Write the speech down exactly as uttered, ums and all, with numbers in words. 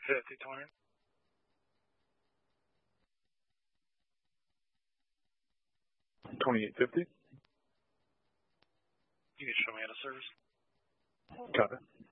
fifty twenty. twenty-eight fifty. You can show me out of service. Copy.